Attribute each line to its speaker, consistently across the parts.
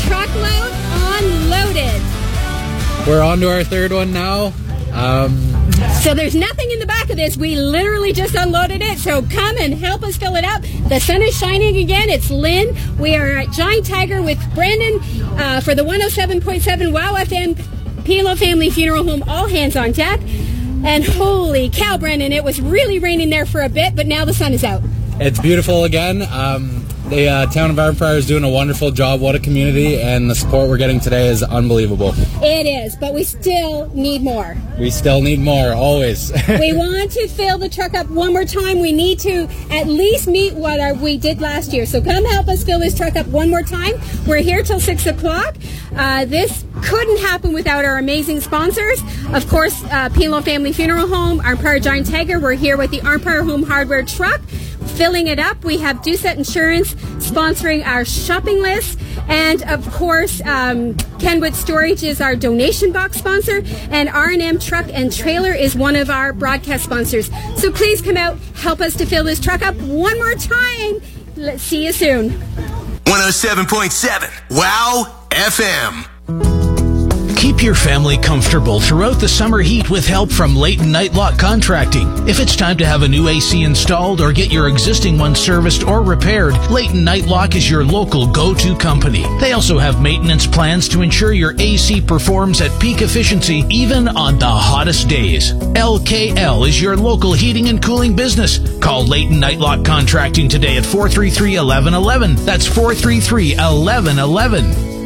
Speaker 1: truckload unloaded.
Speaker 2: We're on to our third one now.
Speaker 1: So there's nothing in the back of this. We literally just unloaded it. So come and help us fill it up. The sun is shining again. It's Lynn. We are at Giant Tiger with Brendan for the 107.7 WOW FM Pelo Family Funeral Home. All hands on deck. And holy cow, Brendan, it was really raining there for a bit, but now the sun is out.
Speaker 2: It's beautiful again. The town of Arnprior is doing a wonderful job. What a community, and the support we're getting today is unbelievable.
Speaker 1: It is, but we still need more.
Speaker 2: We still need more, always.
Speaker 1: We want to fill the truck up one more time. We need to at least meet what we did last year. So come help us fill this truck up one more time. We're here till 6 o'clock. This couldn't happen without our amazing sponsors. Of course, Pelo Family Funeral Home, Arnprior Giant Tiger. We're here with the Arnprior Home Hardware truck. Filling it up, we have Doucette Insurance sponsoring our shopping list, and of course Kenwood Storage is our donation box sponsor, and R&M Truck and Trailer is one of our broadcast sponsors. So please come out, help us to fill this truck up one more time. Let's see you soon.
Speaker 3: 107.7 WOW FM.
Speaker 4: Keep your family comfortable throughout the summer heat with help from Leighton Nightlock Contracting. If it's time to have a new AC installed or get your existing one serviced or repaired, Leighton Nightlock is your local go-to company. They also have maintenance plans to ensure your AC performs at peak efficiency even on the hottest days. LKL is your local heating and cooling business. Call Leighton Nightlock Contracting today at 433-1111. That's 433-1111.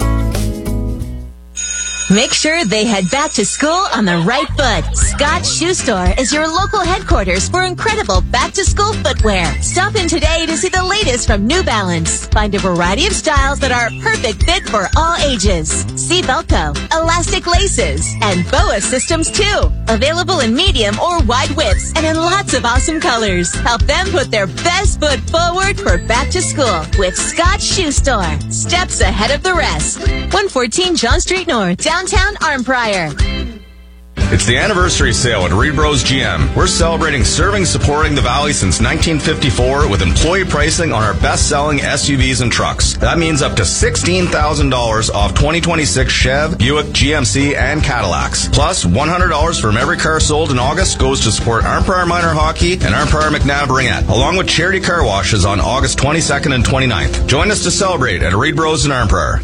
Speaker 5: Make sure they head back to school on the right foot. Scott Shoe Store is your local headquarters for incredible back-to-school footwear. Stop in today to see the latest from New Balance. Find a variety of styles that are a perfect fit for all ages. See Velcro, elastic laces, and BOA systems too. Available in medium or wide widths and in lots of awesome colors. Help them put their best foot forward for back to school with Scott Shoe Store. Steps ahead of the rest. 114 John Street North, downtown Arnprior.
Speaker 6: It's the anniversary sale at Reed Bros GM. We're celebrating serving, supporting the Valley since 1954 with employee pricing on our best-selling SUVs and trucks. That means up to $16,000 off 2026 Chev, Buick, GMC, and Cadillacs. Plus, $100 from every car sold in August goes to support Arnprior Minor Hockey and Arnprior McNabb Ringette, along with charity car washes on August 22nd and 29th. Join us to celebrate at Reed Bros in Arnprior.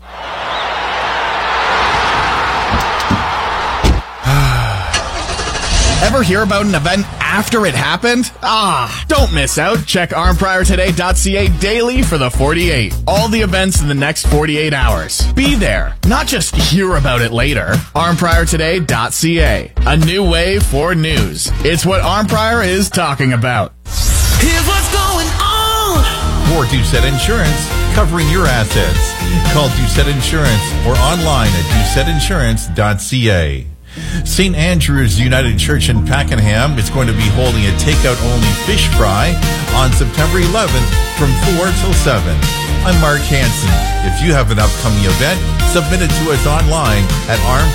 Speaker 7: Ever hear about an event after it happened? Don't miss out. Check arnpriortoday.ca daily for the 48. All the events in the next 48 hours. Be there, not just hear about it later. arnpriortoday.ca. A new way for news. It's what Arnprior is talking about.
Speaker 8: Here's what's going on.
Speaker 9: For Doucette Insurance, covering your assets. Call Doucette Insurance or online at doucetteinsurance.ca. St. Andrew's United Church in Pakenham is going to be holding a takeout-only fish fry on September 11th from 4 till 7. I'm Mark Hansen. If you have an upcoming event, submit it to us online at